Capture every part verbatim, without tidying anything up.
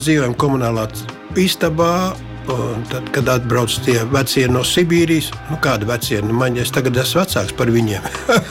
dzīvojam komunālā istabā, un tad, kad atbrauc tie vecie no Sibīrijas, nu kādi vecie, nu man, es tagad esmu vecāks par viņiem.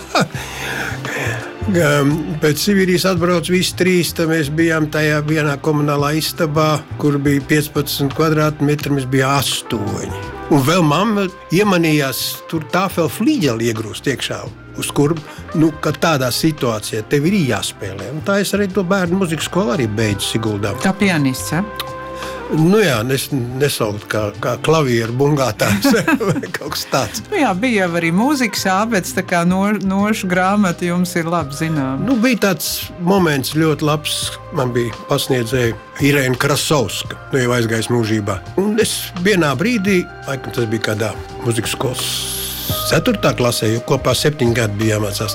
Pēc Sibīrijas atbrauc visi trīs, tad mēs bijām tajā vienā komunālā istabā, kur bija piecpadsmit kvadrātmetri, mēs bija astoņi. Un vēl mamma iemanījās tur tāfel flīģeli iegrūst iekšā, uz kur, nu, kad tādā situācijā tev ir jāspēlē. Un tā es arī to bērnu muzikas skolu arī beidzu Siguldā. Kā pianists, ja? Nu jā, nes, nesaukt kā, kā klavieru bungātājs vai kaut kas tāds. Nu jā, bija jau arī mūzikas ābets, tā kā no, nošu grāmata jums ir labi zinām. Nu, bija tāds moments ļoti labs, man bija pasniedzēja Irēna Krasovska, nu jau aizgājis mūžībā. Un es vienā brīdī, laikam tas bija kādā mūzikas skolas ceturtā klasē, jo kopā septiņi gadi bija jāmācās,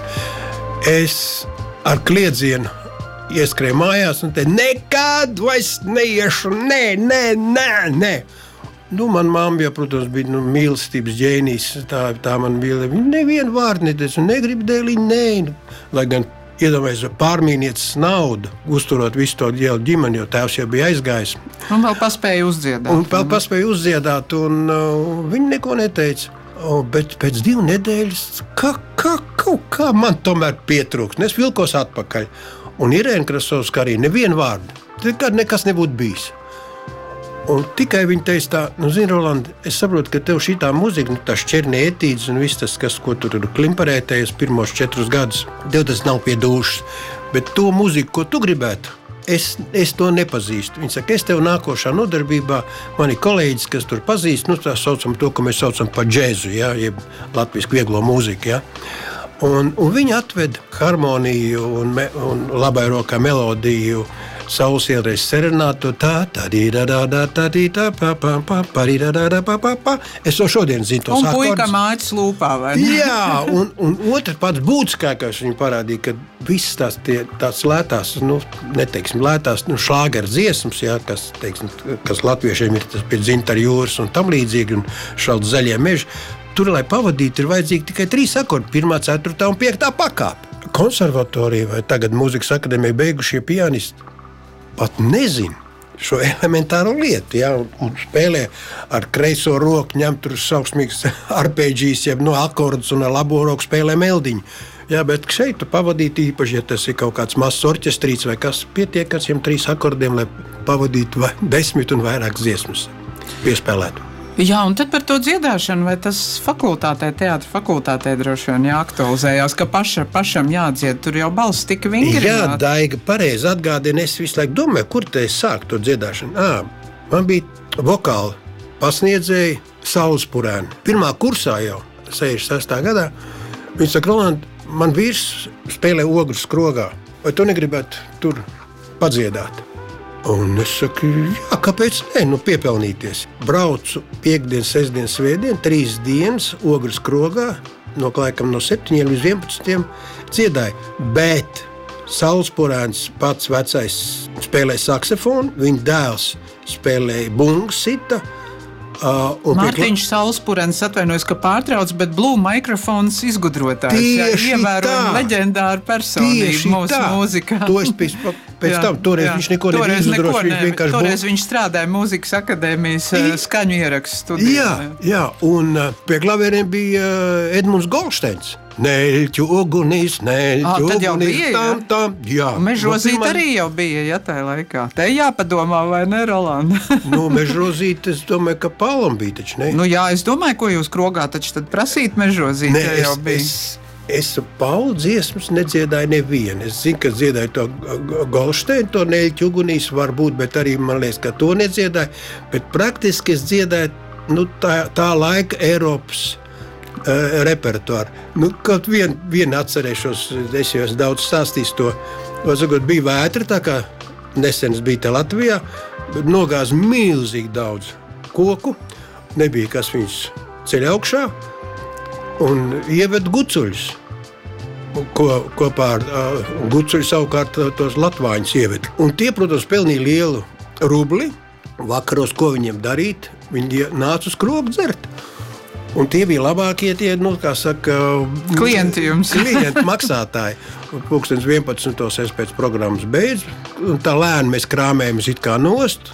es ar kliedzienu ieskrēju mājās un te nekad vairs neiešu, nē, nē, nē, nē. Nu, man mamma, ja, protams, bija nu, mīlestības ģēnijs, tā, tā man bija, viņa nevienu vārdu neteica, un negribu dēliņu, nē. Nu, lai gan iedomājies pārmīnieces naudu, uzturot visu to ģēlu ģimeni, jo tēvs jau bija aizgājis. Un vēl paspēja uzdziedāt. Un vēl paspēja uzdziedāt, un uh, viņa neko neteica. O, bet pēc divu nedēļas, kā, kā, kaut kā man tomēr pietrūks, un es vilkos atpakaļ. Un Irēna Krasovska arī nevienu vārdu. Nekad nekas nebūtu bijis. Un tikai viņa teica tā, nu zini, Roland, es saprotu, ka tev šitā muzika, nu tā šķernie etīdes un viss tas, kas, ko tu tur klimparētējies pirmos četrus gadus, tev tas nav pie dušas. Bet to muziku, ko tu gribētu, es, es to nepazīstu. Viņa saka, es tev nākošā nodarbībā, mani kolēģis, kas tur pazīst, nu tā saucam to, ko mēs saucam par džēzu, ja, jeb latvisku vieglo mūziku, ja. Un, un viņi atved harmoniju un, me, un labai rokā melodiju Saules ielreiz serenātu tā, tā, dī, da, da, da, tā, dī, tā, pa, pa, pa, pa, dī, da, da, da, pa, pa, pa. Es to šodien zinu tos akordus. Un puika mājas lūpā, vai ne? Jā, un, un otrs pats būtiskākais viņi parādīja, ka viss tās tie, tās lētās, nu, neteiksim, lētās, nu, šlāgeru dziesmas, jā, kas, teiksim, kas latviešiem ir tas pie Dzintara jūras un tam līdzīgi, un šaldi zaļie meži. Tur, lai pavadītu, ir vajadzīgi tikai trīs akordi, pirmā, ceturtā un piektā pakāpe. Konservatorija vai tagad mūzikas akadēmija beigušie pianisti pat nezin šo elementāro lietu, ja, un spēlē ar kreiso roku, ņem tur sauksmīgs arpēģijas, jeb no akordus un ar labo roku spēlē meldiņu. Jā, bet šeit tu pavadītu īpaši, ja tas ir kaut kāds mazs orķestrīts vai kas, pietiek ar šiem trīs akordiem, lai pavadītu vai desmit un vairāk dziesmas piespēlētu. Jā, un tad par to dziedāšanu, vai tas fakultātē, teātra fakultātē droši vien jāaktualizējās, ka paša, pašam jādzied, tur jau balss tika vingrināta. Jā, Daiga, pareizi atgādina, es visu laiku domāju, kur te es sāku to dziedāšanu. Ā, man bija vokāli pasniedzēji Saules Purēni. Pirmā kursā jau, sešdesmit sestā gadā, viņi saka, Roland, man vīrs spēlē ogru skrogā, vai tu negribētu tur padziedāt? Un es saku, jā, kāpēc ne, nu piepelnīties. Braucu piekdien, sestdien, svētdien, trīs dienas ogras krogā, no laikam no septiņiem līdz vienpadsmitiem dziedāju. Bet Saules Purēns pats vecais spēlēja saksofonu, viņa dēls spēlēja bungas sita. Uh, Mārtiņš Saules Purēns atvainojas, ka pārtrauc, bet Blue Mikrofons izgudrotājs. Tieši jā, ievērojami leģendāra personība mūsu mūzikā. To es pēc, pēc jā, tam, toreiz jā. Viņš neko nebija izgudrošs, viņš vienkārši Toreiz viņš strādāja mūzikas akadēmijas I... skaņu ierakstu studijā. Jā, jā, un pie klavieriem bija Edmunds Goldsteins. Neļķu ugunīs, neļķu ah, ugunīs, tam, tam, jā. Mežrozīt no, pirmā... arī jau bija, ja, tajā laikā. Te jāpadomā, vai ne, Rolanda? Nu, Mežrozīt, es domāju, ka Paulam bija, taču ne? Nu jā, es domāju, ko jūs krogā taču tad prasīt Mežrozīt, ja jau bija. Es, es Paulu dziesmas nedziedāju nevienu. Es zinu, ka dziedāju to Goldsteinu, to neļķu ugunīs varbūt, bet arī, man liekas, ka to nedziedāju. Bet praktiski es dziedāju, nu, tā, tā laika Eiropas Uh, repertuāru. Nu, kaut vien, vien atcerēšos, es jau esmu daudz stāstījis to, vazagot, bija vētra, tā kā nesenes bija te Latvijā, nogāz milzīgi daudz koku, nebija kas viņus ceļ augšā, un ieved gucuļus, ko, kopā ar uh, gucuļu savukārt uh, tos latvāņus ieved. Un tie, protams, pelnīja lielu rubli, vakaros, ko viņiem darīt, viņi nāca uz krogu dzert. Un tie bija labākie, tie, nu, kā saka, klienti jums. Klienti, maksātāji. Pūkstens vienpadsmitos es pēc programmas beidzu, un tā lēni mēs krāmējamies it kā nost.